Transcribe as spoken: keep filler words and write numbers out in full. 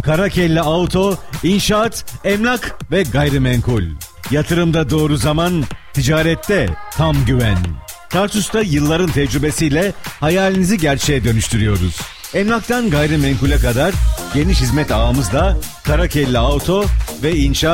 Karakelle Auto, inşaat, emlak ve gayrimenkul. Yatırımda doğru zaman, ticarette tam güven. Tarsus'ta yılların tecrübesiyle hayalinizi gerçeğe dönüştürüyoruz. Emlaktan gayrimenkule kadar geniş hizmet ağımızda Karakelle Auto ve inşaat